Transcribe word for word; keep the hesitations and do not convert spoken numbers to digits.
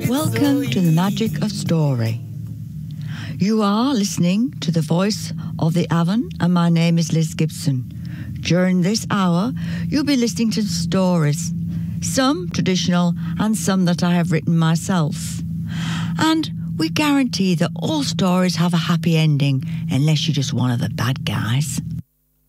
Welcome to the Magic of Story. You are listening to the voice of the Avon, and my name is Liz Gibson. During this hour, you'll be listening to stories, some traditional and some that I have written myself. And we guarantee that all stories have a happy ending, unless you're just one of the bad guys.